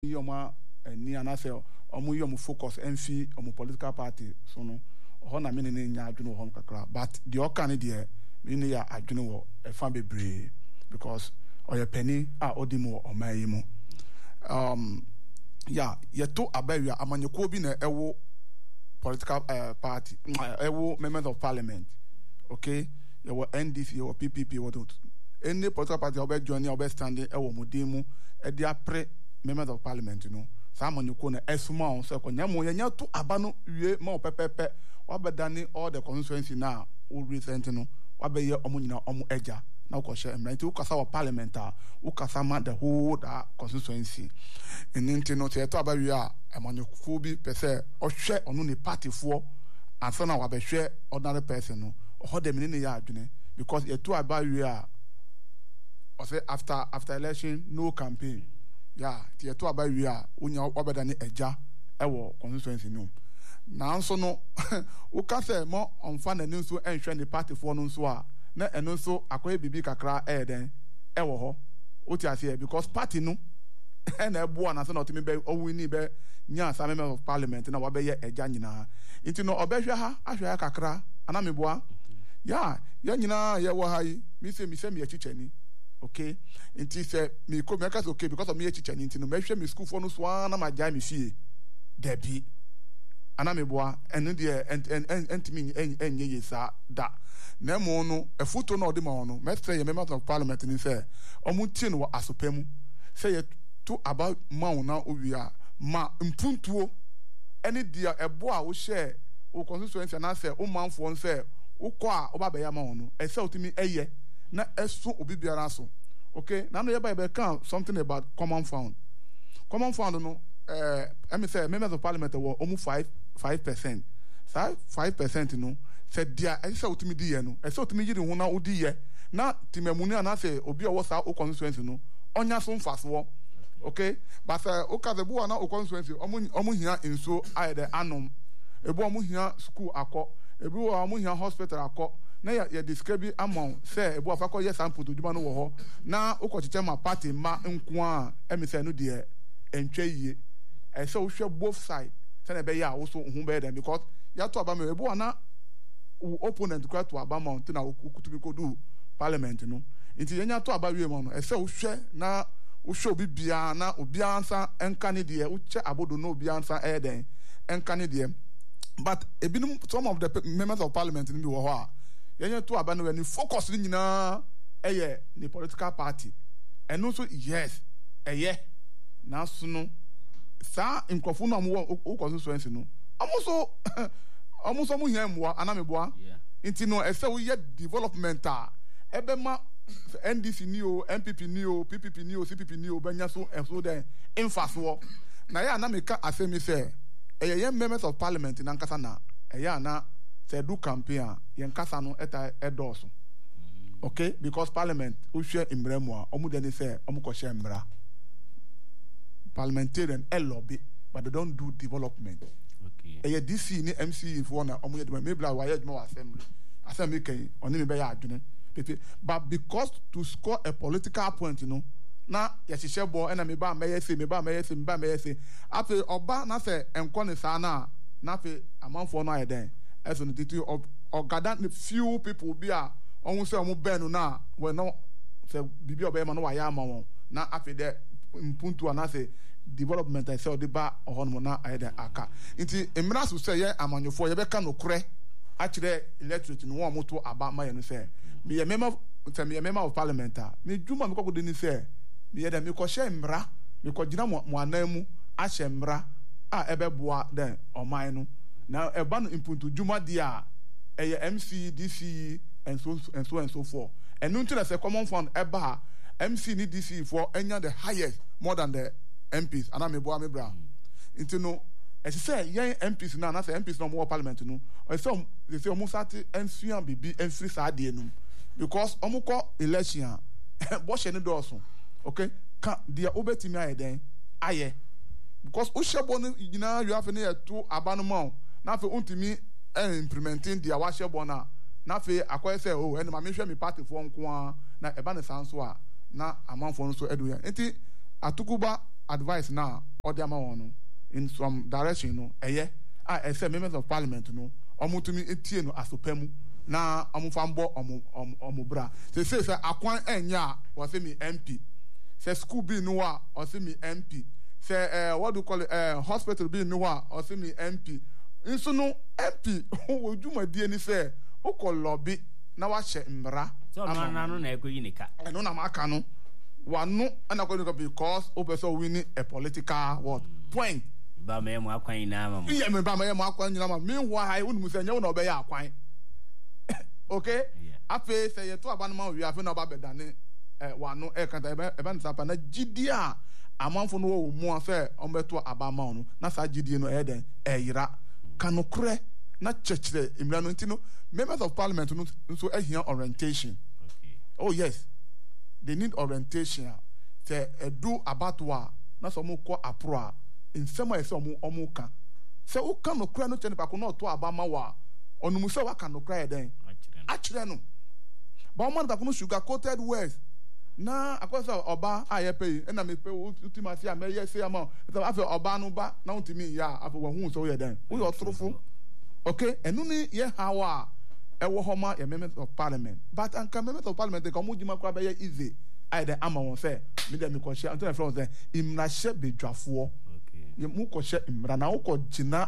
yoma ni anase omu yomu focus enfi omu political party so no ho na me ne nya adwene ho kakra but the okane de me ne ya adwene wo efa bebre because oye penny a odimu omayi mu yeah yeto abawia amanyeko bi na ewo political party ewo members of parliament okay your NDC your PPP what any political party obe join obe standing ewo mudemu e dia pre members of parliament no samanyeko na esuma on se ko nyamo yenya to abano wie ma opepepe wabedani all the constituency na o recent no wabeye omunyina omu eja na ukoshe emranti ukasa wa parliament ukasa ma the whole that constituency eninti no te to abawie a amanyeko bi pese ohwe onu ni party fo ansa na wabehwe ordinary person no ho dem ni ya adwene because ye to abawie a o say after election no campaign yeah ye to abawie a unya obedani eja ewo constituency no na nso no ukasa mo onfa na nso enhwe ni party fo no nso a na eno nso akoye bibi kakra den ewo ho oti ase because party no na ebo na so na otimi be owini be nya sa member of parliament na wabeye eja nyina nti no obehwe ha ahwe ya kakra ana meboa ya nyina ye wo hai mi se me achichani okay nti se mi ko me ka okay because of me achichani nti no mehwe me school for no so na magya me fie debi ana meboa eno de entimi enye yesa da na mo no efuto na odi ma no mestre ye member of parliament ni se omuti no asopemu se ye to about maun na owia ma mpuntuo ene dia ebo a wo share o constituency na se o manfo nse ukọ a oba be ya ma no ese otimi eye na eso obi biara so okay na no ye ba can something about common fund no me say members of parliament were almost 5%. 5% no said dia ese otimi di ye no ese otimi yiri ho na odi ye na timamuni na say obi owo sa o constituency no onya so mfaso okay but okazebu na o constituency omu hia inso ayede anom ebu omu hia school akọ ebu omu hia hospital akọ na ya describe amount say ebu afakọ yes sample to djuma no wo ho na ukochiche ma party ma nko a emise no de entwe yie ese wo hwe both side say na be ya wo so hu be dem because ya to aba me ebu na opponent kwa to aba mount na okutubi kodu parliament no nti yenya to aba wie mo no ese wo hwe na wo show bibia na obi ansa enkane de uche abodo no obi ansa eden enkane de but ebinum some of the members of parliament ni bi wo ho a yenya to aba no ani focus ni nyina eye ni political party eno so yes eye na so no sa nkofo no mo constituency no almost mo hia mwa anameboa nti no ese wo ye development a ebema NDC ni o MPP ni o PPP ni o CPP ni o banya so enso den infaso na ya na meka asemi se eye members of parliament na nkasa na eye na se do campaign ye nkasa no eta edoso okay because parliament o hwe imremu a omu den se omu ko hwe mra parliamentarian lobby but they don't do development okay eye DC ni MC for na omu ye de mebla wa ye de ma assembly kan oni me be ya adwene but because to score a political point na yehye bo na me ba meyese afi oba na se enko ne sa na afi amanfo no ayeden eso no titi ogada few people bi a ohun se omo benu na we no se bibi oba ma no wa ya ama won na afi de mpuntu na se development I say ba ohon na ayeden aka nti emra so se ye amanyofo ye be ka no kure akire electorate no won moto aba ma ye no se me a member of parliament me djuma me kokode ni se me yeda me ko hye mra me ko gina mo anamu a hye mra a ebeboa den oman no na eba no impuntu djuma dia eye MC DC and so forth and no tell say common fund eba MC ni DC for enya the highest more than the MPs ana me boa me bra into no as say yen MPs na say MPs no more parliament no or some they say almost at ensuan bibi enfri sa de no because omuko election bo she ne do so okay ka dia obetimi ayeden aye because o shebo no nyina you have ne to abano ma na fe untimi implementing dia wa shebo na fe akoye say oh ene ma me hwe me party fo nko na eba ne sanso a na amanfo no so edo ya enti atukuba advice na or the amount in some direction, no, I say members of parliament, no, omutumi etie no asopemu na omufambo omubra. They say akwan enya was me MP. Say school be no or see me MP. Say what do you call it? Hospital be no or see me MP. Inso no MP who do my DNA say who call lobby na wa she mbra. So no na ekoyinika. No na maka no. Wanu and according because opeso winning a political what point. Ba me mo akwan ina ma mo. Yeah, me ba me mo akwan ina ma. Meanwhile, unu say nyawo na obe ya akwan. Okay? Afa say ye to abanoma wi afa na oba bedane wanu e kan ebe nsapa na gidia amanfo no wo mu afa ombeto abama no na sa gidie no den yira kanokre na chechire imra no ntino members of parliament no so ehia orientation. Okay. Oh yes. They need orientation. Say do abatwa na so mo ko apro in some way so mo ka. Say o kan no kra no chene pa ko no to abama wa onum say wa kan no kra den. Actually no. But man that no sugar coated words. Na akwasa oba ayepe e na me pe ultima sia me ye say am. So afa oba no ba na untimi ya afa wa hu so ye den. We otrofo. Okay? Enu ni ye hawa ewo homa ye members of parliament. But anka members of parliament they come jima kwa be ye easy. I the ama won say me dem ko share until friends say imra she bedwafo. Okay. Ye mu ko share imra na wo ko gina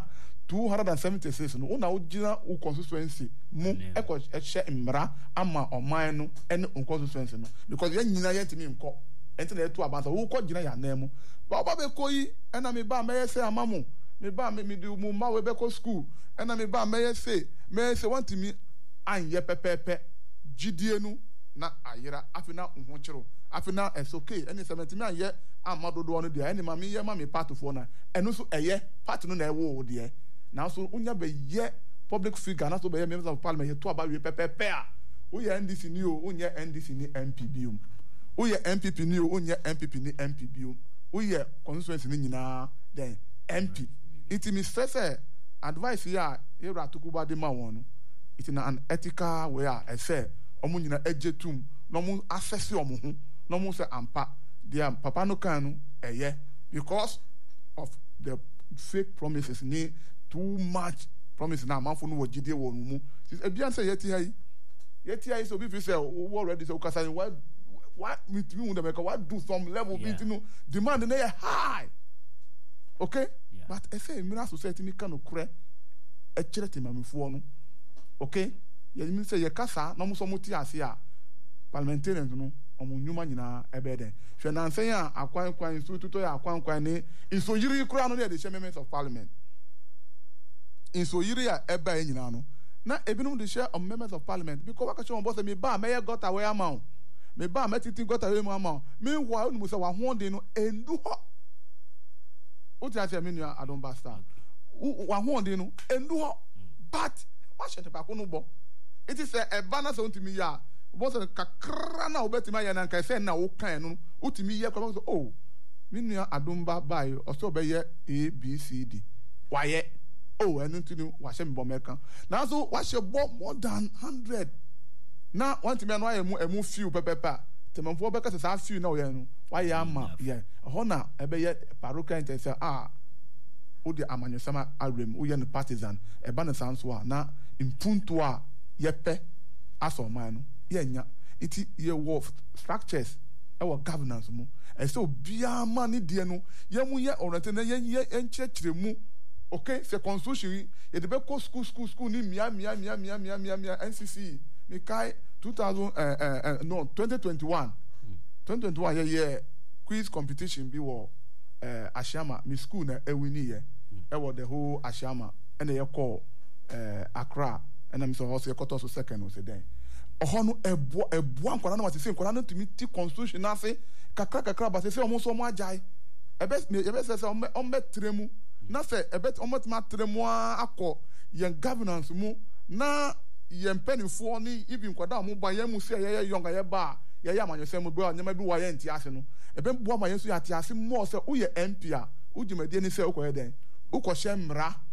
276 no una wo gina wo constituency mu e ko share imra ama oman no ene constituency no because ye nyina ye ntimi nko enti na eto abansa wo ko gina ya na mu ba oba be koyi ena me ba me say amamu me ba me do mu ma we be ko school ena me ba me say want me anye pepepe gidie nu na ayira afina nho kiro afina it's okay any 70 me anye amadodo no dia any ma me ye ma me part of na eno so eye part no na ewo de now so unya be ye public figure na so be members of parliament ye to about we pepepe a wo ye NDC ni o unya NDC ni MPB wo ye MPP ni o unya MPP ni MPB wo ye constituency ni nyina then MP it me say advice here era tukuba de ma won no it na an ethical way I say omo nyina ejetum no mo access omo ho no mo say ampa dia papa no kan no eye because of the fake promises ni too much promise na manfo no wogide wo mu ebian say yeti hai so be say we already so kasa what me who dem what do some level bit no demand na high okay but I say mira society ni kan okure e kire temamfo no okay ye mean say ye kasa na mo so moti ase a parliamentarians no omo nyuma nyina ebeden hwe na nsen a akwan so tuto ya akwan ni iso yiri kura no de members of parliament iso yiri a eba nyina no na ebinum de share on members of parliament because waka show boss me ba me got away amount me ba me titi got away amount meanwhile no say wa honde no endu ho o ti ase me nua adon basta wa honde no endu ho but wa shete pa ko no bo it is a banner so ntimi ya boss kakra na obetima ya na nka se na wo kan no utimi ye kwa so oh me nua adon ba bai o so be ye ABCD wa ye oh enu ntinu wa she me bo meka na so wa she bo more than 100 na want me no emu few pepepa temamfo beka se sa few na o ye no wa ye ama ye ho na ebe ye paroka ente se o de amanyosama awrem o ye no partisan eba ne sanso a na impunto a ye pe aso man no ye nya iti ye wolf structures e wo governance mu e se obia ma ne die no ye mu ye orante na ye enchechire mu okay se constitution ye de be ko school ni mia NCC mi kai 2021 ye quiz competition bi wo Ashama mi school na ewini ye e wo the whole Ashama and ye call Accra and am so house ye quarter so second o se den oho no ebo ankwana na wase nkwana no tumi ti constitution na se kakra ba se omo so mo ajai ebe se omo tremu na se ebe omo tuma tremu akọ ye governance mu na ye mpanifo ni even kwada mo ba ye mu se ye yonga ye ba ye ya manyo se mu bo nyama bi wa ye nti ase no ebe bo ma ye so ya ti ase mo se wo ye MP a wo jimade ni se wo ko ye den wo ko hye mra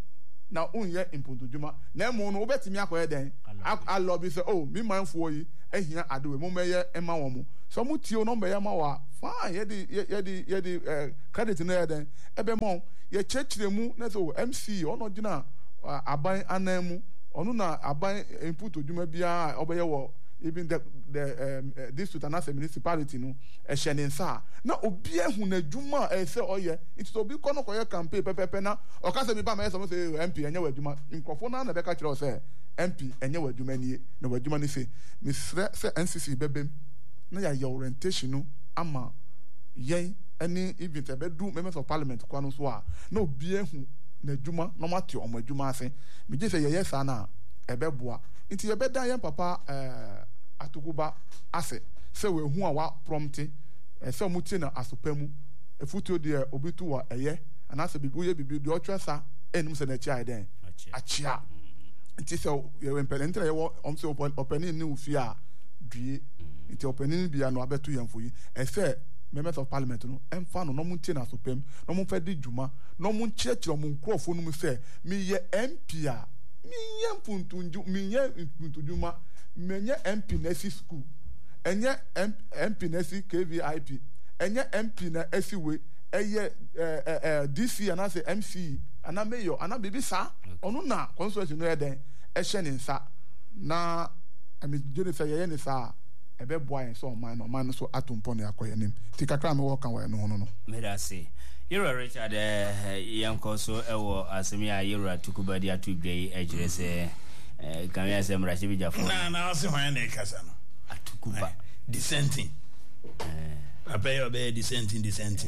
na unye impuntu juma na mo no obetimi akoye den alobi say oh me manfo yi ehia adewe mo meye ema wo mo so mo tio no meye ma wa fine ye di credit na den ebe mo ye chechire mu na so MC ono gina aban anamu ono na aban impuntu juma bia obeye wo even the district and as a municipality no ehyenensa na obi ehu na dwuma say oye it to be kono koye campaign pepepe na o ka say bi ba ma say MP enye wadwuma nkofo na na be ka kire say MP enye wadwuma nie na wadwuma ni say me say NCC bebem na ya orientation no ama yen any even te bedu members of parliament kwa no so a na obi ehu na dwuma no mate o madwuma ase me je say ye sa na ebeboa nti ye beda yen papa atukuba ase se we hu a wa prompte se mutie na asopam efutuo de obitu wa eye anase bibu ye bibi de otwesa enum se na chia den achia nti se ye we mpelente ye wo omse openi ni ufi a due nti openi bia no abetu yemfo yi se members of parliament no emfa no mutie na asopam no mu fa di dwuma no mu nchechiro mu nkrofo no mu se mi ye MP a mi ye mpuntujuma menye MP na si school enye MP na si KVIP enye MP na esiwe eye DC ana se MC ana mayor ana bibi sa onu na constitution no eden ehye ne nsa na amejere say ye ne sa ebe boa en so man so atompo na yakoye nim ti kakra me work kan no no me da say Yero Richard yanko so ewo asemi a Yero atukubadi atugbe ejire se kan ya se mra chibi jafo na se hwan na kasa no atukuba dissenting papa yo be dissenting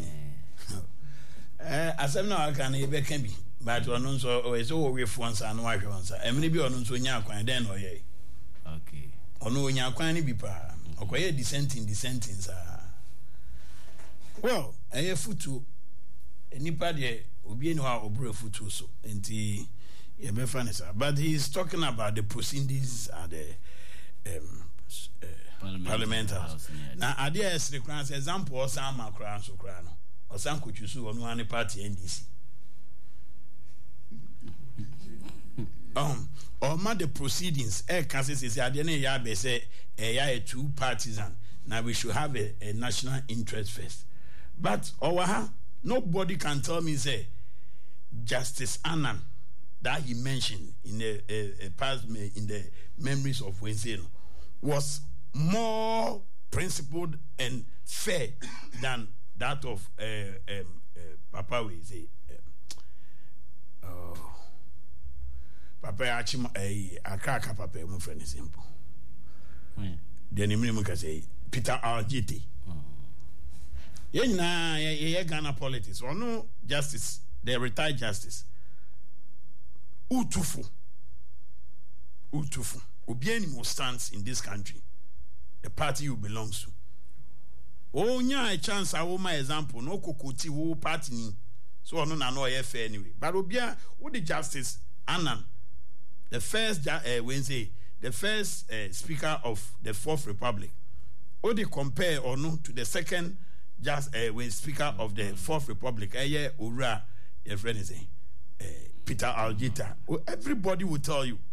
asem na aka na ebe kan bi but ono nso o so wo wefo nsa na wa hwe nsa emne bi ono nso nya akwan den no ye okay ono nya akwan ni bi pa okoye dissenting sa well futu nipa de obi ni wa obure futu so enti ye be fanisa but he is talking about the proceedings at the parliament house na adia esre kran example osan makra so kra no osan kochusu onu ani party NDC or ma the proceedings can say adia na ya be say a two partisan now we should have a national interest first but nobody can tell me say Justice Annan that he mentioned in the past in the memories of Wednesday was more principled and fair than that of Papa Wednesday. Papa Achim Akaka Papa my friend is simple. The name say Peter RGT. Yeah, Ghana politics or no justice, the retired justice. Utufu. Obiani mo stands in this country. The party you belongs to. Oh, nya a chance I will my example. No kokoti wo party ni. So no na no fair anyway. But obia what the justice Annan, the first Wednesday, the first speaker of the Fourth Republic. What they compare or no to the second just when speaker of the Fourth Republic, Ura, your friend is Peter Algita. Everybody will tell you.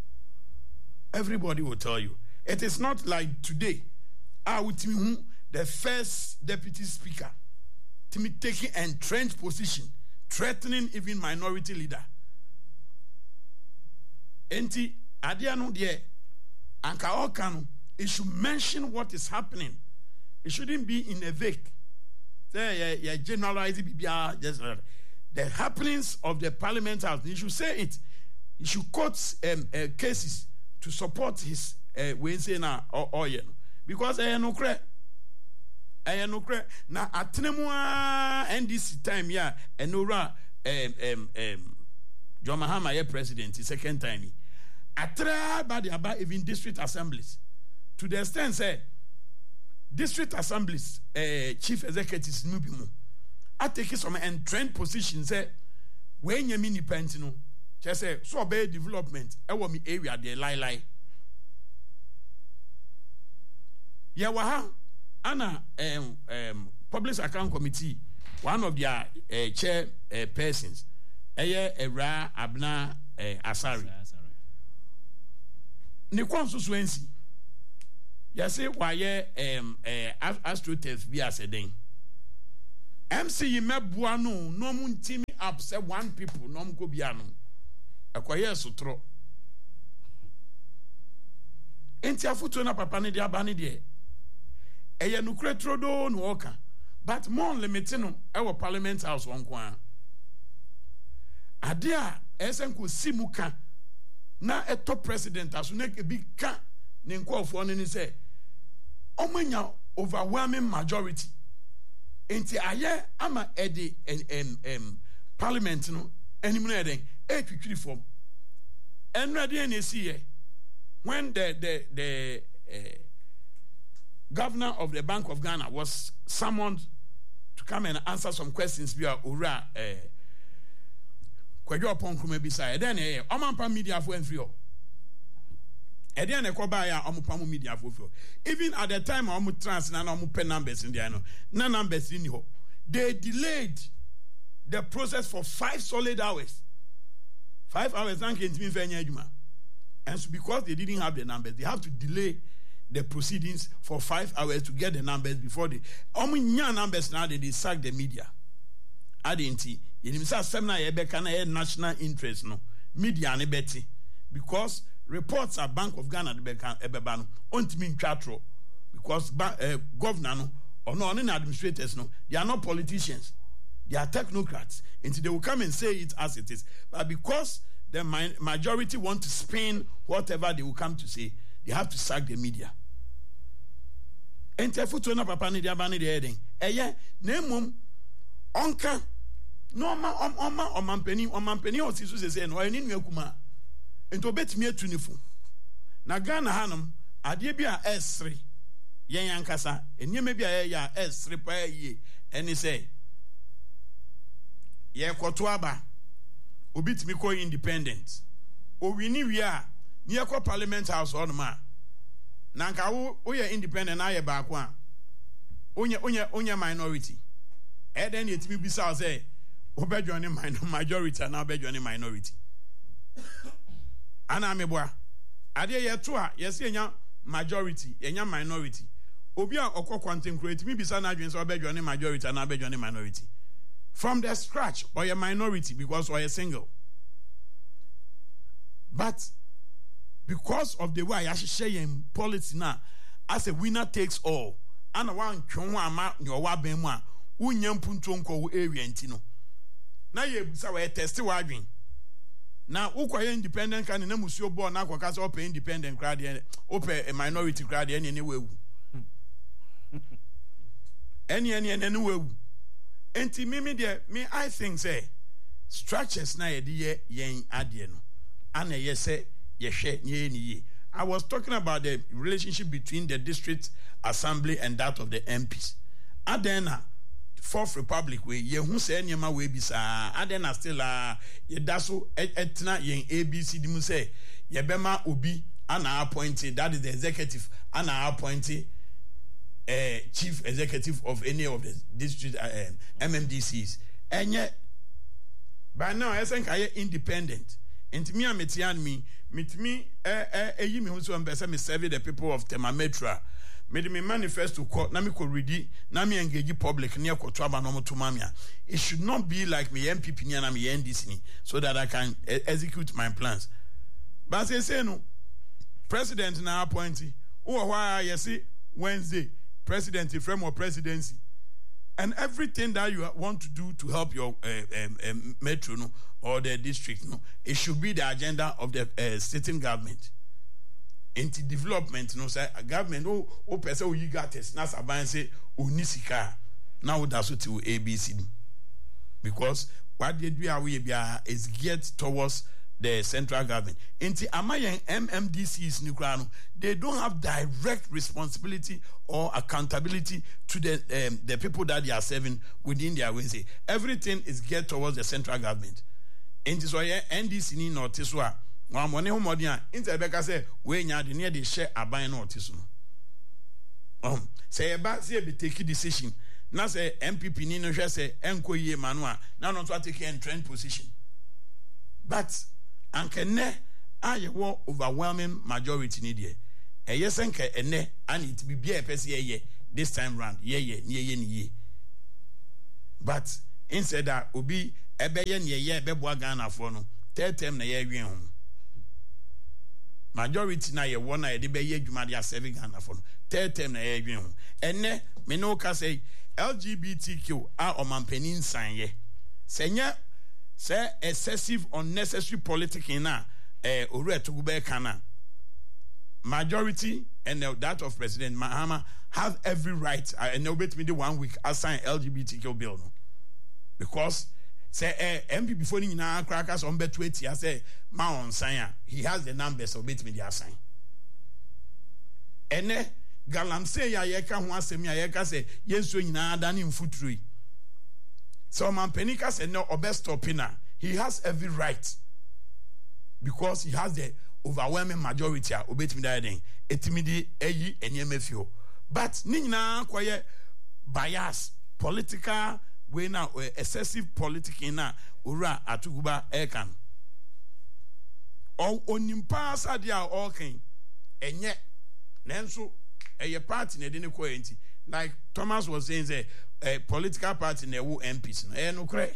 It is not like today. The first deputy speaker, Timmy taking entrenched position, threatening even minority leader. Enti adiano die anka okano. It should mention what is happening. It shouldn't be in a vague. Say, generalize it. Just the happenings of the parliament house. You should say it. You should quote cases to support his Wednesday na or because no credit. Na atenemua NDC time ya enora John Mahama president the second time. Atra bad about even district assemblies. To the extent say district assemblies chief executives nubimu I take some entrenched positions say when you mini pentino just say so be development e wo me area dey lie ya wa ha ana public account committee one of their chair persons Ewra Abna Asari. Ne constituency. Yase waye AstroTurf bi aseden. MC mebua no mun team up say one people no mko bia no. Akoye sotro. Enti afuto na papa ne dia ba ne de. Eye nukure trodo no oka. But more limited no ewo Parliament House won kwa. Ade a esenko simuka na eto president aso na bi ka ne nkofo no ni say omanya overwhelming majority. Enti aye ama edi parliament no animu na eden etwitwiri form. Enrade na esi ye when the governor of the Bank of Ghana was summoned to come and answer some questions via Ura Kwadwo upon kuma bisa then omampa media for enfrio e dey na ekoba ya omupam media for even at the time omu trans na omu pen numbers in there no na numbers in ho they delayed the process for 5 solid hours 5 hours and can't mean fanya adwuma and so because they didn't have the numbers they have to delay the proceedings for 5 hours to get the numbers before they nya numbers now they sack the media adenti yenimisa seminar yebeka na national interest no media ne beti because reports at Bank of Ghana the beka ebeba no ontimi ntwatro because governor no or no administrators no they are not politicians they are technocrats until they will come and say it as it is but because the majority want to spin whatever they will come to say they have to sack the media. Ente futu na papa ni dia ba ni dia eden. Eye na emom onka no omampeni osisu sese no eni nua kuma. Ento betimi atunifu. Na Ghana hanom ade bi a esre yen yankasa enyeme bi a ya esre pa ye eni say ye kwoto aba obitimi ko independent. O wini wi a ni ekọ Parliament House on ma na nka wo ye independent na ye ba ko a onye minority e den yetimi bisa say obedwone majority na obedwone minority ana meboa ade ye to a ye se enya majority enya minority obi a okọ content create mi bisa na adwen say obedwone majority na obedwone minority from the scratch or a minority because or a single but because of the way I share in policy now, as a winner takes all, and one chonwa ama your wabemwa, unyam puntonko area intino. Now you say test wadwin. Now ukwa independent can na musio born na kwa kasa open independent crowd open a minority crowd anyway. Anyway. Enti me I think say structures na ye yen adie no. Ana ye say I was talking about the relationship between the district assembly and that of the MPs. Adena Fourth Republic we ye hu say nyema we bisa adena still ye daso etna yen ABC di mu say ye bema obi ana appointed that is the executive ana appointed chief executive of any of the district MMDCs enye by now I think I independent intimi ametian me mitimi eyi me hunso ambese me serve the people of Temametra made me manifest to court na me ko ready na me engage public near ko aba no to mamia it should not be like me MPP ni na me NDC ni so that I can execute my plans but say no president na appointee who why yes Wednesday president framework presidency and everything that you want to do to help your metro no, or the district no, it should be the agenda of the sitting government. Into development no say government o person you got test na saban say onisika now that's what to ABC because what they do is geared towards the central government. Into Amayan MMDCs Nukrano, they don't have direct responsibility or accountability to the people that they are serving within their ways. Everything is geared towards the central government. Into so NDC ni no tiswa. Wa money homodia. Into Rebecca say we nya de near the share aban no tisu. Say about say be take decision. Na say MPP ni no hwe say enko yie manua. Na no to take a trend position. But ankene aye wo overwhelming majority ni de yes enke ene and it be a person ye this time round ye but instead that obi ebeye ye beboa Ghana for no third term na ye wen ho majority na ye won na ye de be ye adwuma de 7 Ghana for no third term na ye wen ho ene me no ka say LGBTQ are omampanin san ye senya say excessive unnecessary politics na ore to go kana majority and that of President Mahama have every right and obey me the 1 week assign LGBTQ bill no because say MP before ni na crackers on bet 20 I say ma on sign he has the numbers obey me the assign ene galam say ya ye ka ho asem ya ye ka say yenso nyina da ne mfuturu so man penika say no obestopina he has every right because he has the overwhelming majority obetimi da den etimidi eyi enyemefio but ni nyina koye bias political way na excessive politics na ora atuguba ekan onimpa sade a okan enye nenso eye party na de ne ko enti like Thomas was saying say a political party na wo MPs na no kre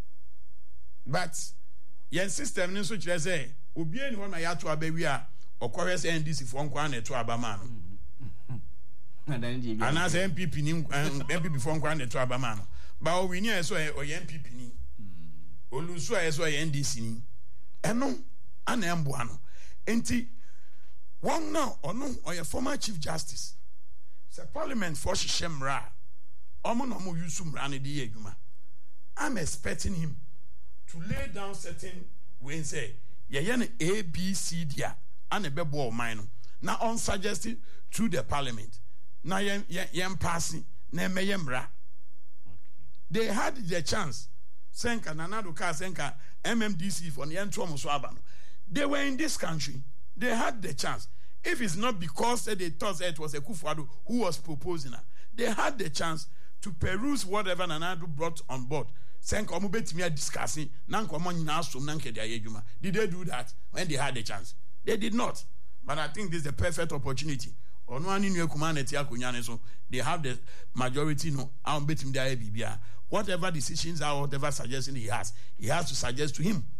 but yen system ni so kire say obi eni ho na ya to abawi a okore say NDC fo nkwa na to abama no ana say MPP ni MPP fo nkwa na to abama no ba o wini eso o ye MPP ni olusu eso ye NDC ni eno ana embo ano enti one now ono or your former Chief Justice say Parliament for Shemra omo no mo use mra ne de adwuma I'm expecting him to lay down certain ways say ye na ABCD and a bebo o man no na on suggested through the Parliament na yen passing na meyemra they had the chance senka nanado ka senka MMDC for yen to so aba no they were in this country they had the chance if it's not because they thought it was a Kufuado who was proposing her they had the chance to peruse whatever Nanado brought on board senka omo betimi discussing na nkomo nyina asom na nke dia yedwuma did they do that when they had the chance they did not but I think this is the perfect opportunity ono ani nu akuma na ti akonya ne so they have the majority no am betimi dia bibia whatever decisions are whatever suggestion he has to suggest to him.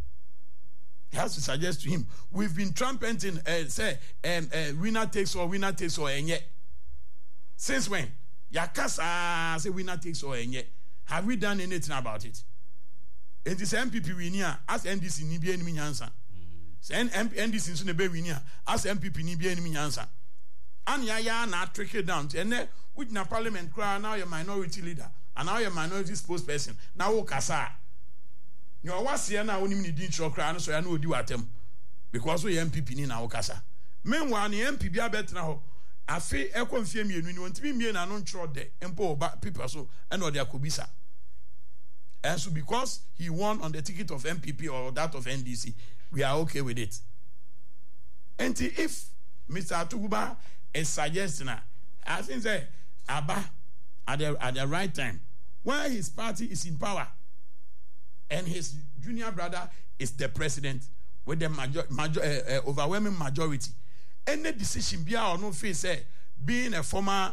He has to suggest to him. We've been trumpeting, say, winner takes all, and yet. Since when? Yakasa say winner takes all, and yet. Have we done anything about it? It is MPP winner, as NDC ni be enemy answer. Say NDC so ne be winner, as MPP ni be enemy answer. And ya na trickle down. And then, which na parliament cry now your minority leader, and now your minority spokesperson. Now kasa. You was here now only need to cry so I know do atem because we MPP ni na okasa. Meanwhile, the MPP abet na ho. Afi e konfie mienu ni ontimi mie na no ntro de empo ba people so and or their kobisa. And so because he won on the ticket of MPP or that of NDC, we are okay with it. And if Mr. Atuguba is suggesting I think say Aba at the right time when his party is in power and his junior brother is the president with the overwhelming majority. Any decision be or no face being a former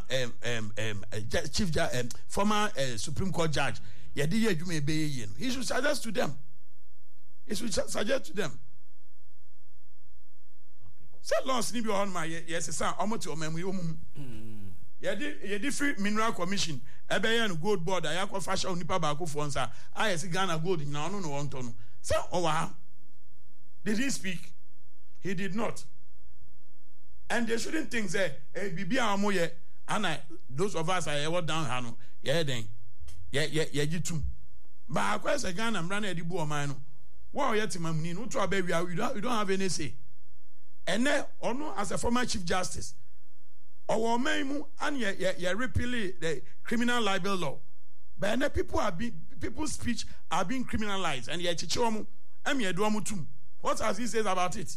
chief former Supreme Court judge, he should suggest to them. He should suggest to them. Say lost ni be on my yes sir almost your memory ye free mineral commission ebe and gold board ayakwa fashion nipa ba ko fonsa ayesi Ghana gold na no no wonto no say owa did he speak? He did not. And they shouldn't think say bibi amoye and those of us are down hano ye den ye jitum ba akwa say Ghana mra na edibu o man no wa oyeti mamni no to abawia you don't have any say. And then ono as a former Chief Justice our memu and ye repeal the criminal libel law. But then people's speech are being criminalized and ye chichomu and ye duamu tum. What has he said about it?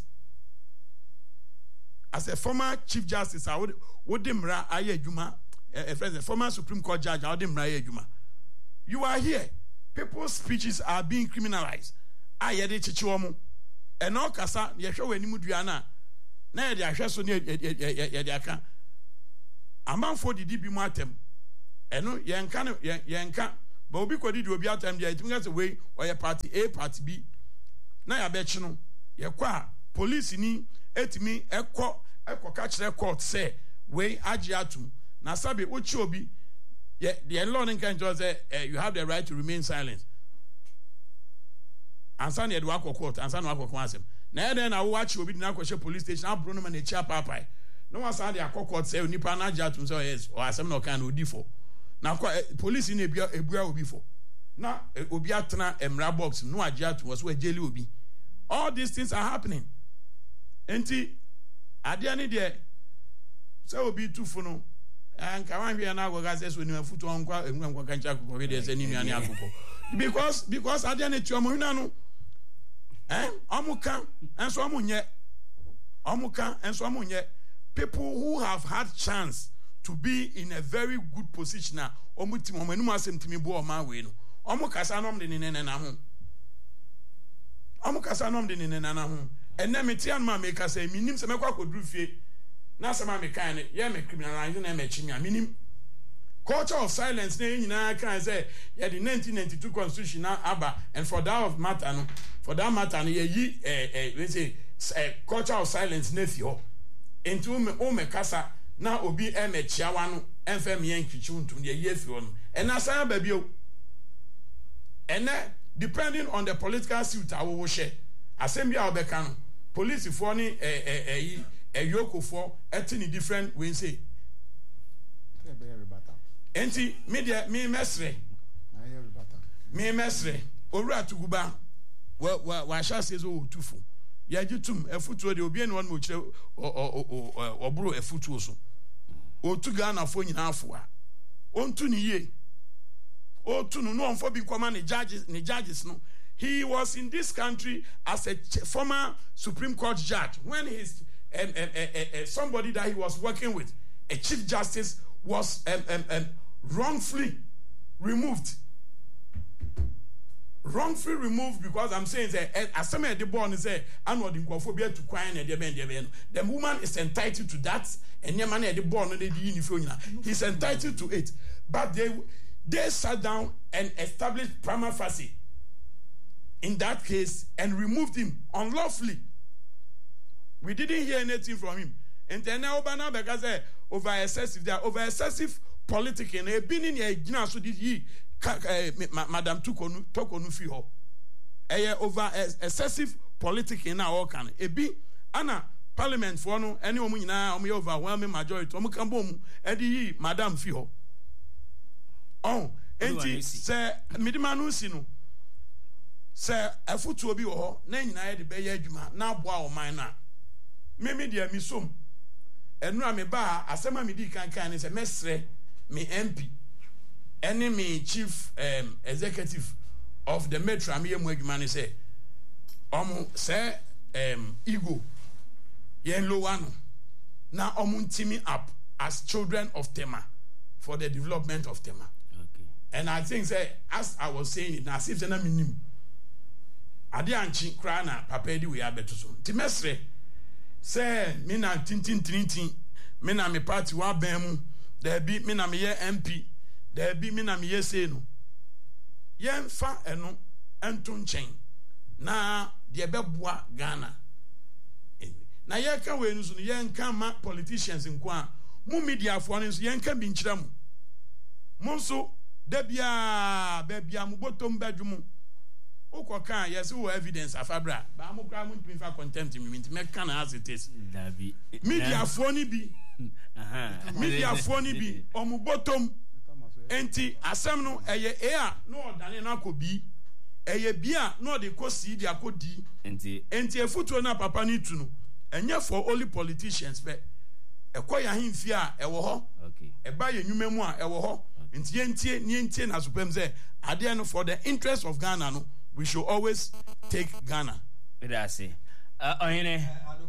As a former Chief Justice, I would demra aye juma a former Supreme Court judge, I would demra aye juma. You are here. People's speeches are being criminalized. Aye de chichomu. and all Cassa, you show any Mudiana. Now, the Ashason Yadiaka. A man for the DB Martem. And no, Yanka, but we could do a beat time. I think that's a way or a party A, party B. Now, I bet you know, Yakwa, police in it me, echo catch their court say, way Ajiatu. Now, Sabi, what should be the learning can just say, you have the right to remain silent. And Sunny at Wako Court, and San Wako Quasim. Now then, I watch you be the Nakosha police station. I'm Bruno and a chap papa. No one saw the Court say, Nipana Jatu, so yes, or some no kind of default. Now, police in a beer will be for. Now, Obiatana and Rabox, no Ajatu was where jail will be. All these things are happening. And at the end of the day, so will be too for no. And Kawan be an hour as when you have foot on because I didn't tell you, Amuka and so Amuka and so people who have had chance to be in a very good position now. Omutimomenu to me bo ma we no. Omukasanom de ne na ho. Omukasanom de ne na ho. Enne metian ma make say minim se mekwa kodru fie. Na se ma me kan ne ye me criminalize na me chimia minim. Culture of silence na nyina kan say ye the 1992 constitution na aba and for that matter no ye yi we say culture of silence na fi ho. Enti o me kasa na obi me chiawa no emfa me yankichu ntum ye ye fi ho no. And na san ba bio. And depending on the political suit awo share assembly obeka no police for ni yoko for etini different we say enti media me mesre owura tuguba wa sha says o tufu ya gitum efutuo de obi ene won mo kire oburo efutuo so o tu Ghana fo nyina afo a ontu ni ye o tu no on fo bi kwama ne judges no. He was in this country as a former Supreme Court judge when his somebody that he was working with, a chief justice, was wrongfully removed. Wrongfully removed because I'm saying that as some of the born is a anodinkophobia to crying at the woman is entitled to that, and your man at the born he's entitled to it. But they sat down and established prima facie in that case and removed him unlawfully. We didn't hear anything from him. And then now because over excessive politics and a been in a gina so did he Madam Tokonu fi ho. Over excessive politics in our can. A be Anna Parliament for no any woman now overwhelming majority. Omukambom Eddie Madam fi ho. Oh, enti say midimanu sinu. Say afutu obi wo ho na nyina de beye adwuma na aboa o man na me dia mi som enura me ba asema me di kankan ne say mesre me MP ene me chief executive of the metro am yemu adwuma ne say say ego yen lowa no na ntimi up as children of Tema for the development of Tema. Okay. And I think say as I was saying it na as if na minim ade anchi kra na papa di we abeto so ti mesre say me na tintin me na me party wa ban mu there be me na me ye MP there be me na me ye say no yen fa eno ento nchen na de beboa Ghana na ye ka we nu so yen ka ma politicians nko a mu media fo no so yen ka bi nkyira mu mo so da bia mu botom badwumu Ukokan, yes, who evidence afabra. But I'm going to for contempt me can as it is. Media phony be. Media phony be. Omu bottom. Enti asemno eye ea no dane na ko bi. Eye bia no de ko si dia ko di. Enti efutuo na papa ni tu no. Enye for only politicians be. Ekoya himfi a ewo ho. Okay. Eba ye nwuma mu a ewo ho. Enti yentie na supem say ade no for the interest of Ghana no. We should always take Ghana. That's it. Ohine,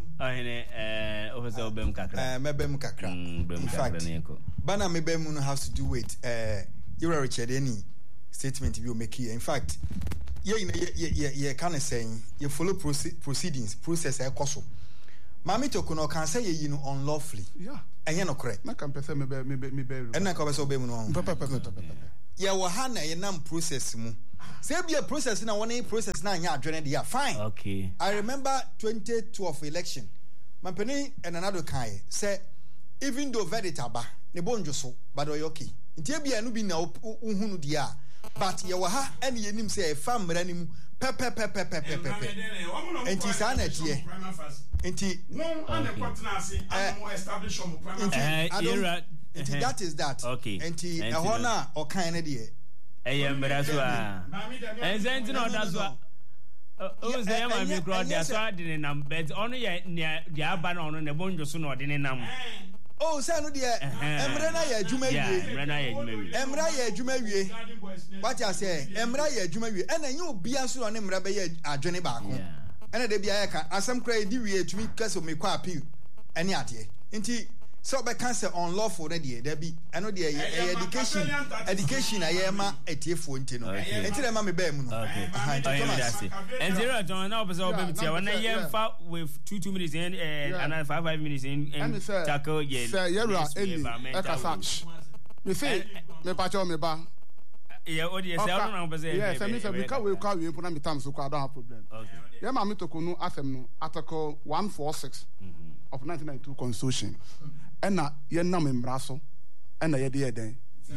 Officer Bem Kakra. Mebem Kakra. In fact, Bana Mebem has to do with Ira Richard any statement you make here. In fact, ye kind of saying you follow proceedings process e koso mami to kuno kan say ye no unlawfully enye no correct na kan pese me be and na ka be so be mu no ye wo ha na ye nam process mu say be a process na one process na anya adwene dey fine. Okay, I remember 2012 election mampeni and another kai say even though verdict aba ne bonjo so but okay ntia bia no bi na uhunu dia but ye wa ha ene yenim say fam mra ni mu pepe enti sa na tie enti establish on enti that is that okay enti ehona na okan ne de mra so a enzenti no da so o say ma mi grow there so adine nam but ono ye dia aba na ono ne bonjo so na odine nam. Oh, say no there. Emre na ye adwuma wie. Emra ye adwuma wie. What you say? Emra ye adwuma wie. And then you bia so ne mra be ye adwene ba ko. And dey bia ye ka asem kra di wie tumi kaso me kwa appeal. Any ade. Nti so be cancel unlawful na dey there be. I know there education na ye ma etiefo nti no. Nti na ma me ba mu no. Okay. And zero to na obese obemetia when ye mfa with 2 minutes and another 5 minutes in tackle ye. Say yera eni ekasa. Me say me pa cho me ba. Yeah, audience say no obese. Yeah, say me say we ka we na me time so I don't have problem. Okay. Yeah, ma me to kunu asem no article 146 of 1992 constitution. Ena ye nam mmra so ena ye de eden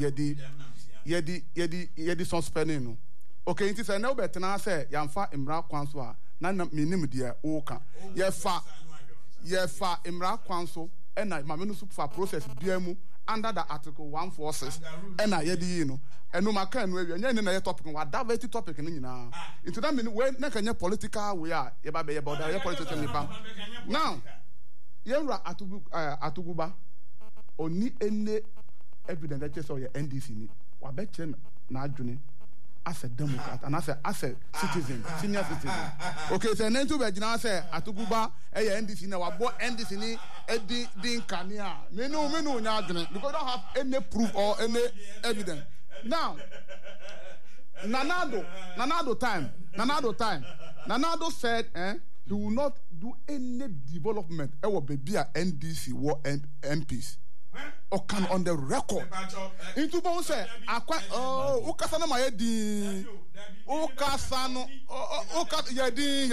ye di suspending no okay nti say na obetena say yamfa mmra kwan so a na minim de o ka ye fa mmra kwan so ena ma me no so for process bia mu under the article 146 ena ye di no eno maka no awia nya ni na ye topic wa diversity topic ni nyina into that mean we na kanya political we are ye ba be ye boda ye political ni ba now Yenra Atuguba oni ene evidence that says your NDC ni wa betche na adwene as a Democrat and as a citizen, senior citizen. Okay, so nentu be gina say Atuguba NDC na wa bo NDC ni edi din kania. Me no nya adwene because I don't have any proof or any evidence. Now Nanado said he will not do any development. Ewo baby a NDC war MPs. Or can on the record. Into bon say akwa ukasa na mayedi. Ukasa no yedi.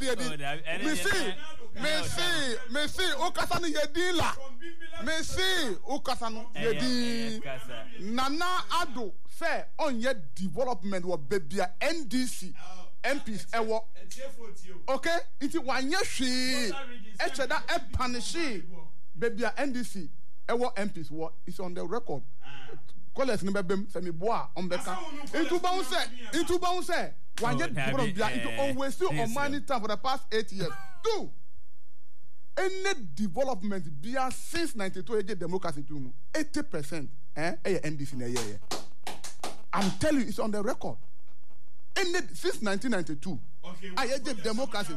Me see ukasa no yedi la. Me see ukasa no yedi. Nana Ado say on yet development wa baby a NDC. MPs ewo okay iti wanye hwe echeda punish baby NDC ewo MPs wo is on the record collect ni bebem se me boa on beka into bounce say wanye problem bia into always still on money time for the past 8 years two any development bia since 92 age democracy to 80% NDC na year I'm telling you it's on the record. Since 1992, I get democracy.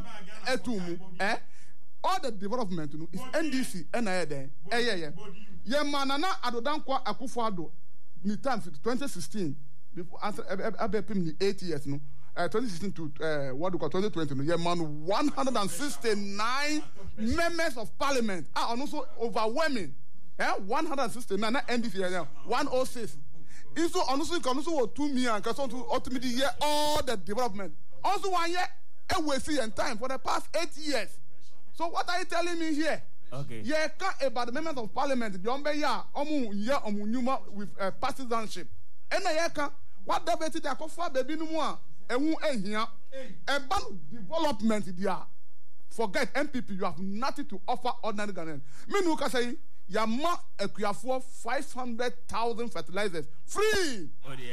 All the development is NDC and yeah, manana adodankwa akufo-addo ni time 2016 before abepim 8 years no 2016 to what do call 2020 no yeah man 169 members of parliament are also overwhelming 169 na NDC 106. Iso also 2 million because ultimately hear all the development. Also 1 year and we see in time for the past 8 years. So what are you telling me here? Okay. Yeah, about the members of parliament, the Ombeya, Omunuma with partisanship. And I can what the better they for baby no more. And who here about development there. Forget MPP, you have nothing to offer ordinary Ghanaians. Me no can say Yama equiafo 500,000 fertilizers free.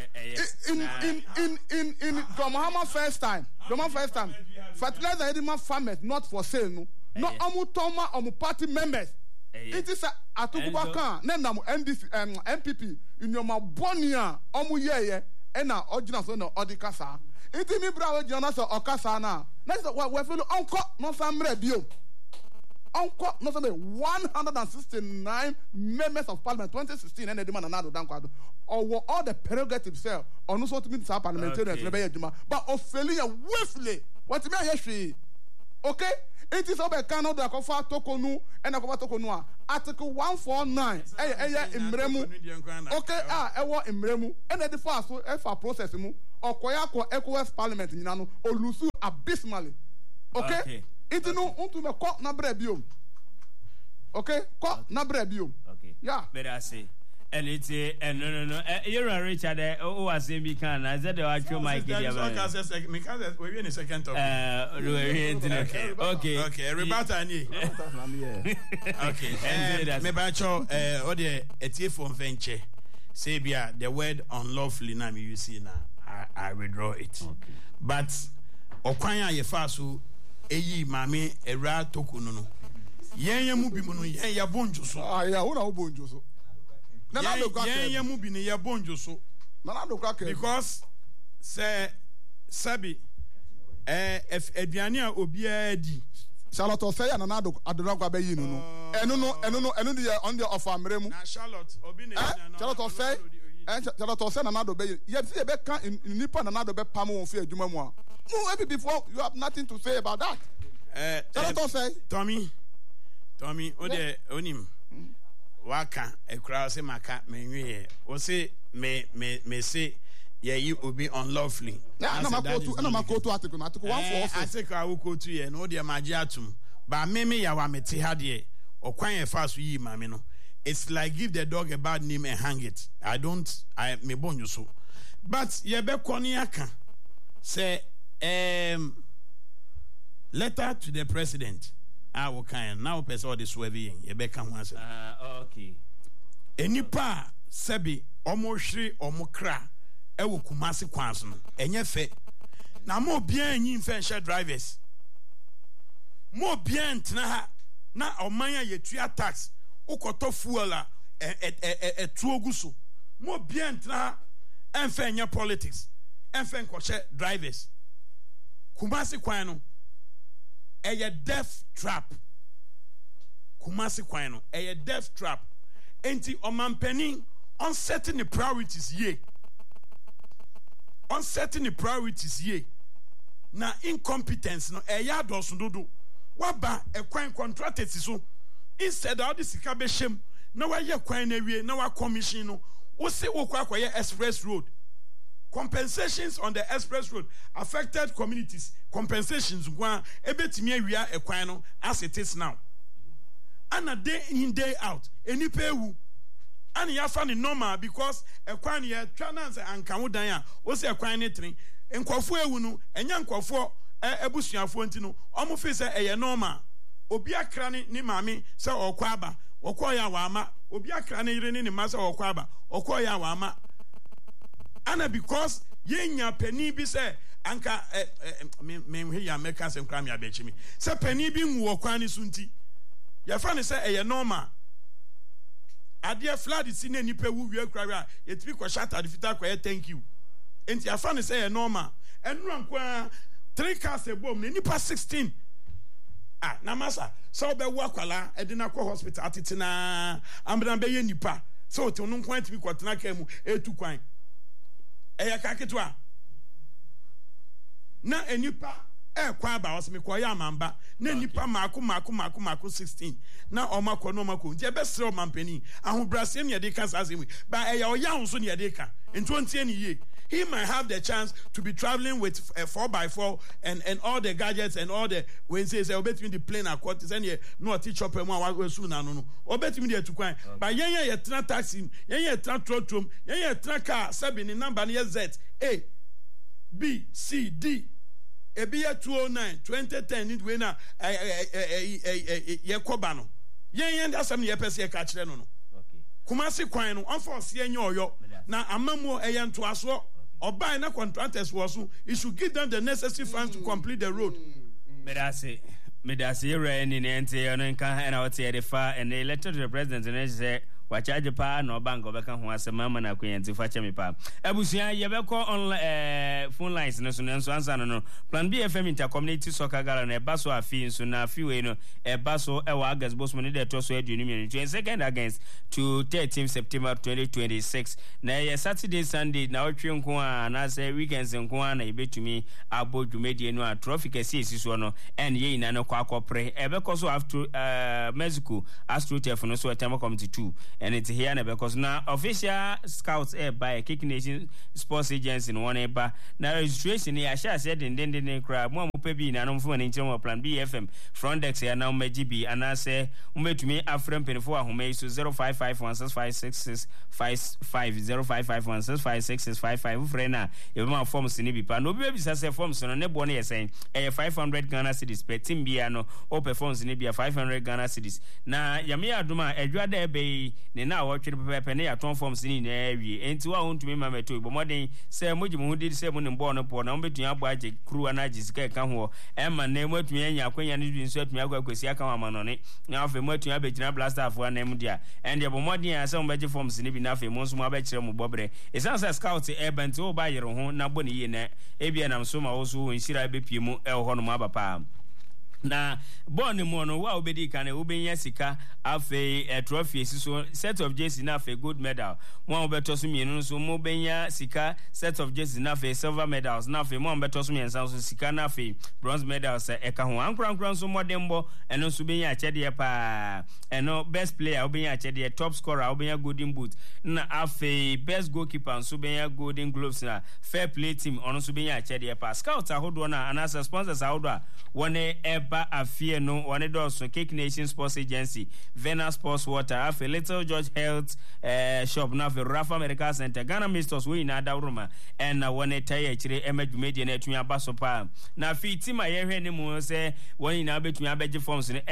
In Domahama first time. Fertilizer edema farmers not for sale no. No amu toma amu party members. It is a atukuba kan na nam NDC MPP in your bonia amu ye na original so no odikasa. Iti mi bra original so okasa na. Next we follow onko no samre bio. Uncle, no, 169 members of parliament 2016 and the demand another down or all the prerogatives there or no sort of means parliamentarians but of failing a willfully what me I okay it is over Canada Kofa Tokonu and Akofa Tokonua Article 149 imremu okay ewo imremu and the fast so for process mu or koyako ECOWAS parliament nyina or lusu abysmally okay. It no unto me court na brebium. Okay? Court na brebium. Okay. Yeah. But I say and it's no. You're Richard who was in Bican. I said I show my kid. We're in a second talk. Okay. Rebata ni. Okay. Me bacho ode etie from venture. Say bia the word unlawfully na me you see now. I withdraw it. Okay. But okwanya ye faso eyi mame era tokuno no yen mu bi mu no yen ya bonjo so ya wo na wo bonjo so na do kwa yen mu bi ne ya bonjo so na do kwa because say sabi aduane a obi a di Charlotte say na do adona kwa be yi no eno de on the of amremu na Charlotte obi ne na Charlotte say Charlotte say na do be ye see be kan nipa na do be pam won fi adwuma mu a maybe before you have nothing to say about that. Tommy, ode onim. Waka ekura se maka menwe. O say me say ye you obi unlawfully. Na makoto article 146. Article I will go to ye no de maji atum. Ba me ya wa meti ha de okwan ye fa so yi mame no. It's like give the dog a bad name and hang it. I me bonyo so. But ye be koni aka say letter to the president. I will kind now person all this swerving. You better come once. Okay. Enipa sebi omo hwiri omo kra e wo Kumasi kwanso no. Enye fe. Na mo bia nyi mfa share drivers. Mo bia ntena ha na oman ya yetua tax. Ukoto fuel a tuogu so. Mo bia ntena ha emfa nya politics. Emfa nkɔhye drivers. Kumasi kwan no a death trap. Kumasi kwan no a death trap. Enti omanpenin on setting the priorities ye. On setting the priorities ye. Na incompetence no a ya dosu dodo. Waba a kwan contracted so. Instead all this sika be shem na wa ye kwan na wie na wa commission no. Wo se wo kwa express road. Compensations on the express road affected communities. Compensations one ebetimi awia ekwan no as it is now. And a day in day out, any pay wu. And you find it normal because ekwan ye twana say anka wo dan a wo se ekwan ne tren nkofo ewu no enya nkofo ebusuafo ntino omo fe say eye normal. Obi akra ni maame say okwa aba okwa ya wa ama obi akra ne yire ne ma say okwa aba okwa ya wa ama. And because yenya penny bi say anka me ya meka sem kra me abechi mi say penny bi nwu okwan ni sunti ya fa ne say eye normal ade flood si na nipa wu wie kra ye tibi ko shata de fita ko thank you enti ya fa ne say eye normal enu anko 3 cars ebom ne nipa 16 na masa so be wo akwala e de na ko hospital atitena ambran be ye nipa so te no kwan tibi ko tena ka mu etu kwan eya kaketwa na enipa kwa ba osme kwa ya mamba na enipa mako 16 na omako no mako nti ebesre o mampani ahobrasem ye de ka sasemi ba eya oya honso ne ye de ka ntontie ne ye. He might have the chance to be traveling with a 4x4 and all the gadgets and all the when say obet me the plane accord is any no teach up mo soon no obet me the tukwan but yen ye tra taxi yen ye tra trotrom yen ye tra car 7 in number ne Z A B C D e be 209 2010 need we na ye koba no yen that some ye person ye ka kire no Kumasi kwan no onforce yen oyo na amamu eyanto aso Oba na contractors was you should give them the necessary funds to complete the road. Medasi ran in NT and I would say the far and they elected to the president and they say charge pa no bank obeka ho asema ma na kwenti fa che me pa abusia ye be ko on phone lines no so ansa no Plan B FM intercommunity soccer gala na eba so afi nso na afi we no eba so e wa August Bosman de to so aduonu mi 22nd against to 13 September 2026 na ye Saturday Sunday na otwe nko a na say weekends nko a na ebetumi abo dwumedie no a trophy kesi so no en ye ina no kwa akopre ebe ko so after Mexico AstroTurf no so etema committee 2 and it here na because na official scouts by Kick Nation Sports Agency no one eba na registration ya sha said den kra mo pe bi na no mfo na nkyerem Plan B FM front desk ya na MGB ana say umetumi afrem penfo ahome so 0551656655 0551656655 frena e ma forms ni bi pa no bi bisa say forms no ne bo na yesen 500 Ghana cedis per team bia no o performs ni bia 500 Ghana cedis na yame aduma edwada ebe ne na wotwe pepe ne ya ton forms ni na awie enti wa hontumi ma meto bo moden say mojimu hu di say mo ne bo no po na mbetu abo age kru na age sika ka ho e ma na mwatumi anya akwanya ne du nso atumi agwakwesi aka wa ma no ne na afa mwatumi abegina blaster afo na mu dia and bo moden ya say mo beje forms ni bi na afa mo nso mo abekire mo bobre e san say scout e bent o ba yere ho na bo ne ye na e bia nam so ma wo so nhira bepie mu e ho no mo abapa na born mo no wa obedi kan e obenya sika afi trophy so set of jersey na afi gold medal mo obeto so mienu so mo benya sika set of jersey na afi silver medals na afi mo obeto so miensa so sika na afi bronze medals e ka ho ankran so modembo eno so benya achede pa eno best player obenya achede top scorer obenya golden boot na afi best goalkeeper so benya golden gloves na fair play team ono so benya achede pa scout ahodo na anasa sponsors ahodo one ba afie no one does Kick Nation Sports Agency Vena Sports Water afi Little George Health shop na afi Rafa Medical Center Ghana Misters we na da roma and na one tire chire emadwumedie na atumi abaso pa na afi team ayehwe ne mu se one na betumi abeje forms ne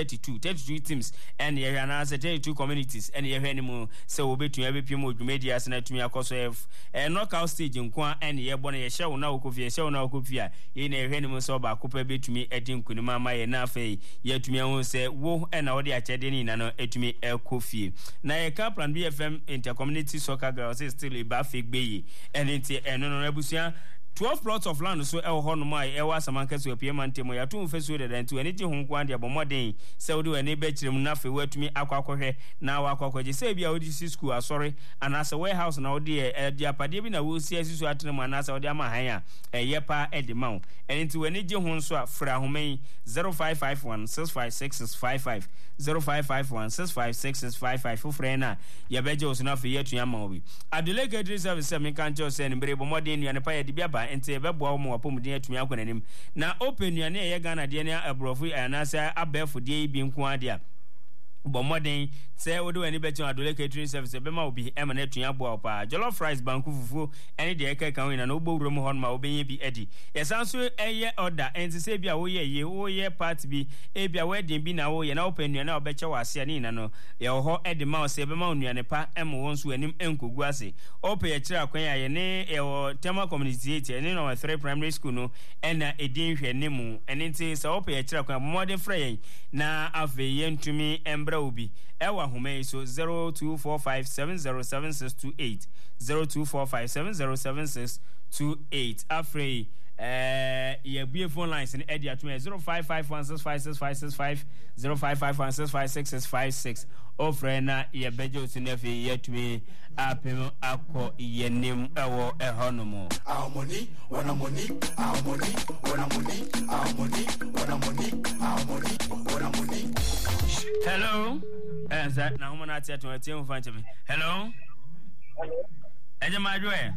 32 teams and ye na say 32 communities and yehwe ne mu se obetumi abepiem odwumedie ase na atumi akoso knockout stage nko and ye bone ye hyew na okofia ye na yehwe ne mu se oba kopa betumi edi nkunima ma ye na afei yetumi ho se wo na wo de achede ni na no etumi ekofie na ye ka Plan B FM intercommunity soccer girls still e ba fake beyi enti eno no abusia 12 plots of land so e ho no mai e wa samanka so pie mantemo ya to fesu de dan to eni ji ho nko ande abomoden se wo de wani be kirem na fe watumi akwakohwe na wa akwakoje se bia wo di school asori anasa warehouse na wo de di apade bi na wo si asisu atenemu anasa wo de ama han a ye pa e de mawo enti wani ji ho nso a fra homen 0551656655 0551656655 fufre na ya beje osuna fe yetu ya mawo bi Adeleke Dri Service me kan jo se ni bere bomoden nuane pa ye de bia ente beboa mo apomuden atumi akonanim na open nuane ye Ghana de ne abrofu anasa abefo de bi nko ade a bomoden se wodo ani betu Adeleke catering service be ma obi e ma na atun aboa pa jollof rice banku fufu ene de eka kan wina na ogbo mu hon ma obenye bi edi yesanso eye order enti se bia wo ye part bi e bia wedding bi na wo ye na open nuane obeche wase ni na no ye ho edi ma o se be ma nuane pa em won so anim enkogu ase open ye kira kwan ya ye ne e tema community ete ne no 3 primary school no ena edin hwe ne mu ene nti se open ye kira kwan modern frey na afi ye ntumi embra obi ewa home so 0245707628 0245707628 afrey ye be phone lines in Eddie at 0551656565 0551656656 ofrena ye bejo sinefi yetwe apem akọ yenim ewo ehonomo our money wana money our money wana money our money wana money our money wana money. Hello that na homa na tia to tia fanche me hello eje madwe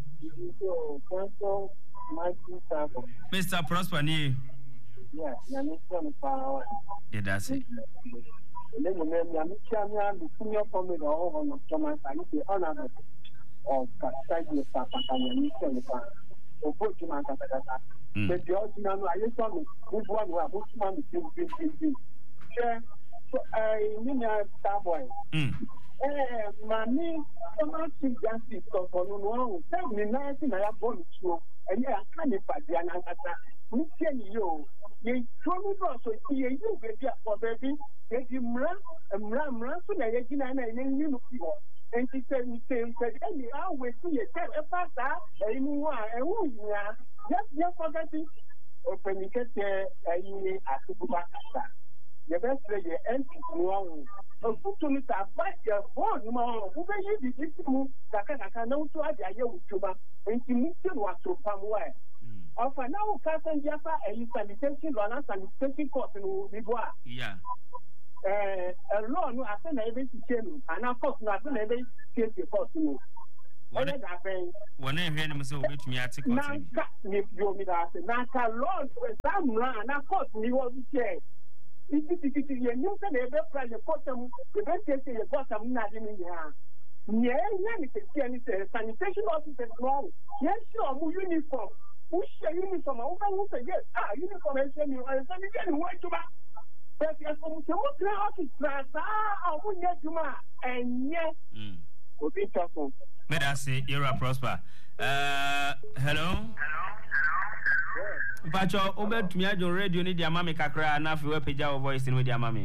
Mr. Prosper ni yeah na mission power yeah that's it le mo me ya mchania du senior commander on Thomas and the honor of Kasai Papa Kanya mission power opo ti man kata the judge na no aye so me bubu anu a bubu man bi so ni na star boy mami Thomas justice for no tell me na si na ya bonu tuo eni aka ni padi anakata ni tieni yo ye tonu do so ye you be dia for baby ye di mra so na ye gina na ye ni no fi ho enti se ni always see ye tell e pasta e mu a e wu nya just forget it openikete ayi atububa kasa ye best ye enti no ofutu ni ta ba ye phone mo wo be yi di mu kaka na uto ade aye utuba enti mu ti wa so pamwa ofa na wo ka san dia fa ayi sanitation law na sanitation court no ni bo a law no asa na ebe ti chenu ana court no asa na ebe ti court no ole da pen wona ehwe ne mse obetumi ate court na ka ni yo mi da se na ka law exam na court ni wo ti che iti ye nim se na ebe pra ye court mu ebe ti ye court mu na de ni ya nye ni se ni se sanitation officer no ye sure mu uniform who share uniform who say yes uniform is me and say me get one to ba but as from the most office class who need to ma enye obi chafo me da say era prosper hello Pacho obetumi ajo radio ni dia mama kakra na fi we pagya voice ni we dia mama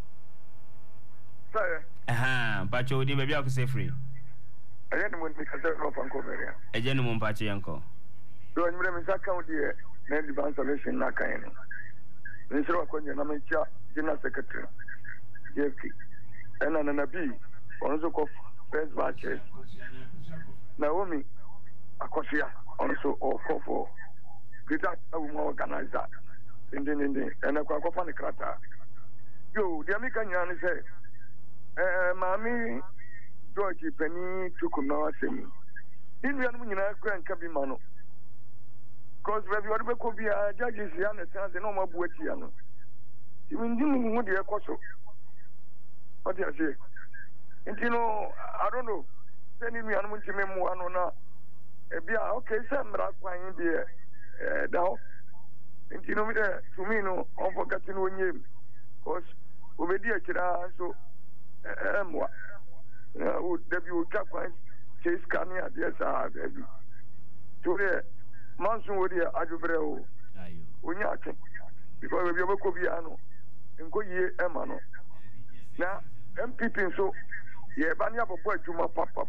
sir Pacho di be bia ko say free ayen mo ni ka say no fanko beria eje ni mo mpache yanko so nyure mi saka odi na di ban solution na kan no nsiro akonye na mencha general secretary JFK ena na nabi onzo ko first batch na womi akosia onzo okofo kita awu mo organizer ndindi ena kwa kofa ne krata yo dia mi kan yan se mami George Penny tukuno asemi inu ya no nyina kwa nka bi ma no because we are going to be judges here and the normal bueti ano even dimu mu de ekoso what you say you know I don't know sending me anu ntime mu ano na e bia okay say mra kwan de da you know me there to me no on forgetting onyem because obedi akira so emwa o debi o takwan say scanning there sa baby to there Manson would hear Ajubreo. Unyaki. Because we have a Cobiano and go ye Emano. Now, MPP so, ye banya boy Juma papa.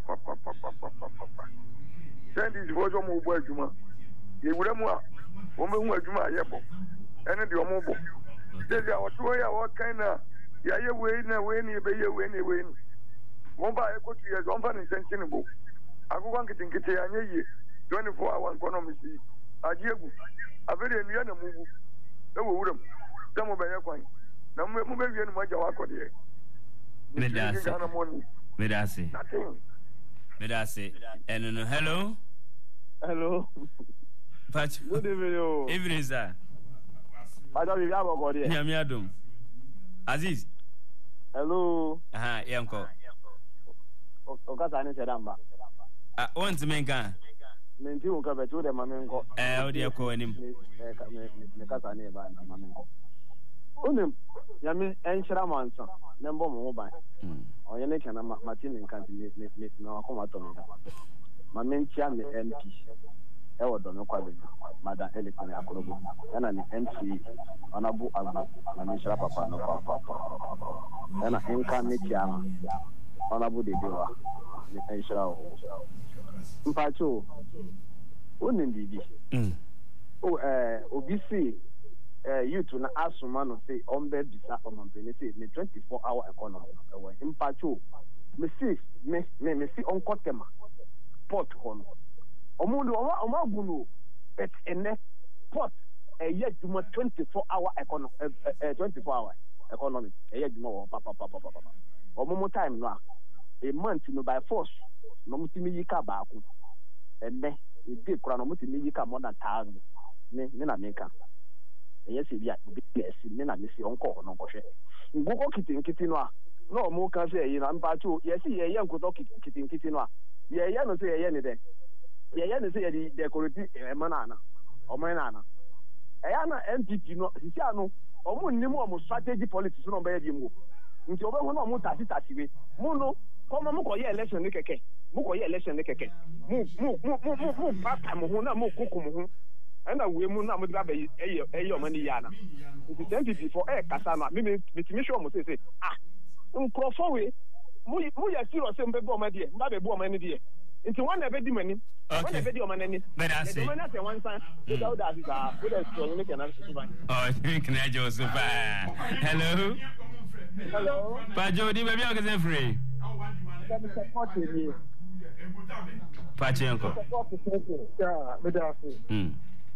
Send his voice on boy Juma. Ye would have more. Woman Juma Yebo. And the Omobo. There's our 2 year what kind of Yaya win away, win. One by a country as one fan is sensible. I go on getting Kitty 24-hour economy ajiegu avere enu ya na mugu ewo wuram tamo be yakwan na mu be wie no maja wakode medase enu hello Patch good evening sir Ada bi abogode nyame adom Aziz hello yanko okasa ni sedamba want menka menti unka betu de mamenko odi ko anim me kasa ne ba na mamenko onim yami enhira mansa ne mbo mo ban onye ne kana martin nkanti ne na akoma to me mamentia me MP e wodo no kwa be madam elikone akorobo yana ni MC onabu alba na mishra papa no papa yana enka ne tiama onabu de dewa ni enhira o mpacho onim bibi obisi youth na asuma no say ombe bisa omampene say me 24-hour economy we mpacho me see onkotema port hono omundo omagunu bet ene port eye duma 24-hour economy 24-hour economy eye duma wo papa omomo time no a month no by force no mutimi yika baako ene e dey kura no mutimi yika more than 1000 ne na meka eye se bia obi esi ne na mesi onko no nkwohwe ngugo kitinkiti no a no mo kan se yi na mpacho yesi ye nkoto kitinkiti no a ye no se ye ne de ye ne se ye di decorate emanana omanana eya na MPP no sisi anu omo nnim omo strategy politics no be ye mu nti obehu no omo tati we mu no komo mu ko ye election ni keke mu papa mu hu na mu kuku mu hu ana we mu na mu ba be eyi o mani ya na nti MPP for kasa na me timi show mo say nkrofo we mu ya serious mbe bo ma de mba be bo ma ni de nti one na be di mani one na be di o ma nani but I say when I say one time without that is with a strong make an answer to oh can I just hello Pajo di baby o get free Pachenko yeah me da say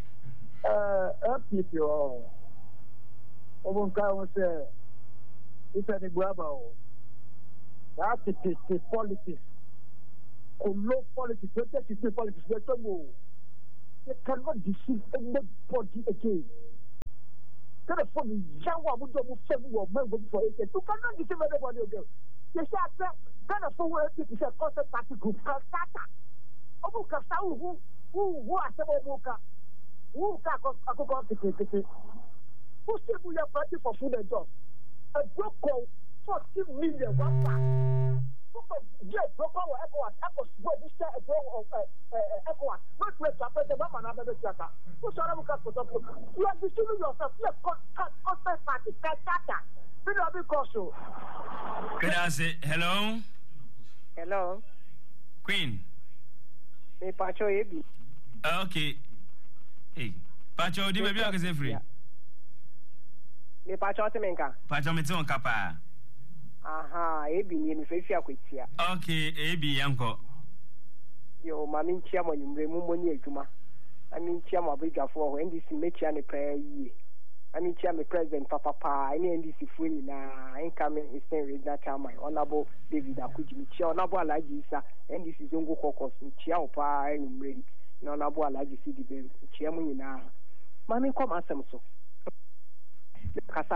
FPP Obon ka say if any guaba that is politics low politics politics they cannot deceive anybody again. Telephone Jawa would do for it. You cannot deceive anybody again. They say kind of forward people say concept party group Kastata. Obuka who are some Obuka who can who still we are party for food and jobs. A broke 40 million one yes, broke our ECOWAS what we say a ECOWAS not wait to appreciate the man another chaka. Who shall have you are deceiving yourself. You are concept party Kastata. We don't be cautious. Can I say hello? Hello. Queen. Me Pacho Ebi. Okay. Hey, Pacho, di baby o say free. Me Pacho Temenka. Pacho me ton kapa. Aha, Ebi ni me fefia kwetia. Okay, Ebi yanko. Yo, mami nchia mo nyumre mu mo ni adwuma. Ami nchia mo abigafo ho NDC mechia ne prayer yi. Ami nchia me president papa any NDC fu ni na incoming Eastern Regional Chairman Honorable David Akuji nchia Honorable Alhaji Isa NDC Zongo Caucus nchia opa nyumre na Honorable Alhaji Sidibe nchia mo nyina. Mami kom asem so. Kasa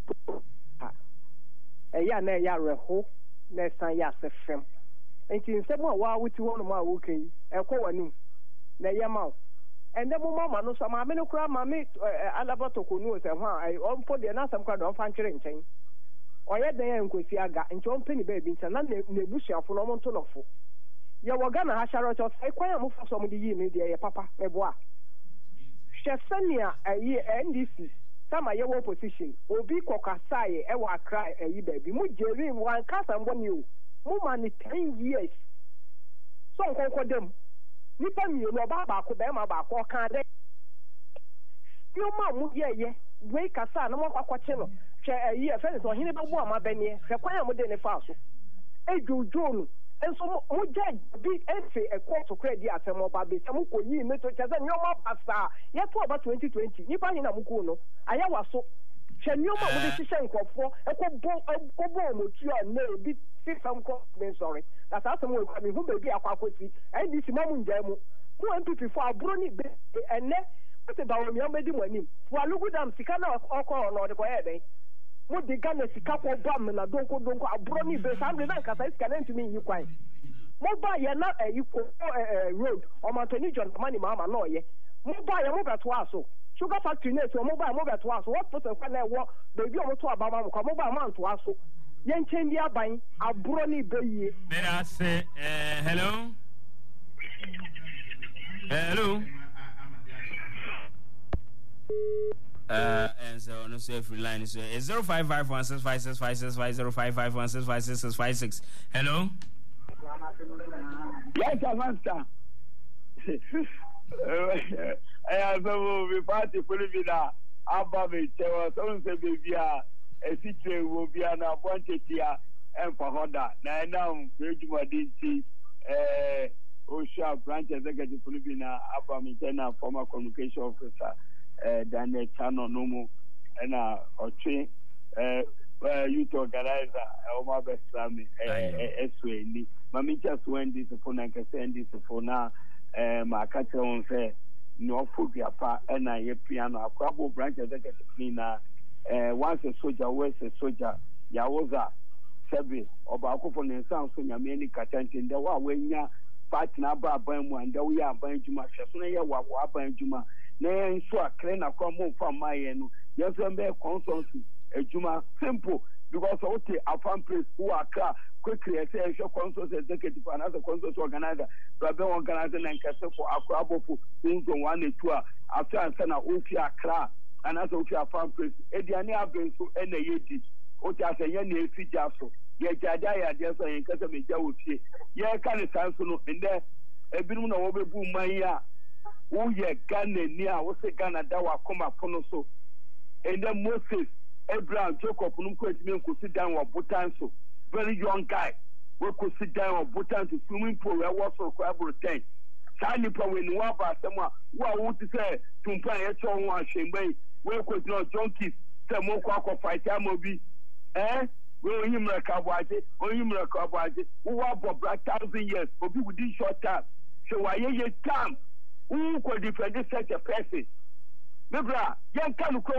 eya na eya reho na san ya sefem enti nsem a wa wuti wono ma wo kan ekọ wani na eya ma ende mo mama no so ma me no kura ma me alabato ko nu se ho ai on po de na sam kwa don fa ntwere nchen oye den ya nkosi aga nche on peni ba bi nchen na nebusuafo no mo nto nofo ye wo ga na ha sharo cho sai kwa ya mo fo so mo di yi me de ye papa ebo a hwesania ayi NDC sama ye wo position obi kokasaye e wa kra ayi ba bi mu jeri wan kasa mboni o mu ma ni 10 years so nkonkodem nipa mi no ba ko be ma ba ko kan de yo ma mu ye we kasa na mo kwakwache no hwe ayi e fe so hine ba bo ama banie hwe kwan ya mo de ne fa so ejojonu enso mo judge bi efe ekwoto credit asem oba be se mo ko yi meto cheze nyoma pasa ye to oba 2020 nipa hin na mo ko no aya waso hwe nyoma mo de hihye nkofo ekobo mo tuo na bi fam ko me sorry that asem we kwa me hu be bi akwakwoti ndc mamu njai mu mo MPP for abro ni be ene o ba wo mi amedi mo anim for alugudam sika na okọ no de ko ebe mo de Ghana sika ko bam na donko abro ni be sambe na nkasa sika na ntumi yi kwan mo ba ye na ko road o ma Anthony John mani mama na oye mo ba ye mo beto aso sugar factory na so mo ba mo beto aso what put kwa na wo baby o mo to abama mo kwa mo ba man to aso ye nchen dia ban abro ni be yi let us say hello and so no say free line is 0551656565 0551656656. Hello. Yes, master. I have a party for me now. Above it, so say baby, a situation will be an appointed here and for Honda. Now, Dinty, Osha branch executive for me now, Abba former communication officer. Daniel Chano Nomo and Oche youth organizer Oma Beslami Esweni. Mami just went this phone and can send this phone now. My catcher on say no food yapa and I piano a crabo branch executive cleaner. Once a soldier, always a soldier. Yawoza service or Bakofon and sound so many Katantin. There were when ya partner Babamu and there we are buying Juma. Shasuna wa buying Juma. Na nso akre na kwa mo fa maye no yes be consultancy ejuma simple because ote afan place who akra quickly say consultancy executive and as a consultancy organizer but be organizer na nkase for akra bofu unzo 1 and 2 after answer na ofi akra and as ofi afan place ediane abenso ena yedi ote asenya na efija so ye jaja ya de so yin kasa me jawo fie ye ka ne sanso no ende ebinum na wo bebu man ya wo ye Ghana ni a wo se Ghana da wa koma pono so ende Moses Abraham Jacob num ko etime nkosi dan wo Bhutan so very young guy we could sit down or put down to swimming pool where was for quite 10. Sani when you want about someone who would say to play a song on Shembe, where could not junkies, some more quack of fight mobi, eh? Will him like a budget, or him like a budget, who are for black 1,000 years, or be within short time. So why you come? Who could defend such a person? Mebra, young can